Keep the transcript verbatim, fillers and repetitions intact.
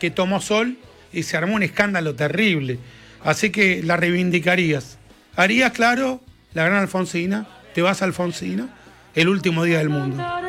que tomó sol y se armó un escándalo terrible. Así que la reivindicarías. Harías, claro, la gran Alfonsina, te vas a Alfonsina, el último día del mundo.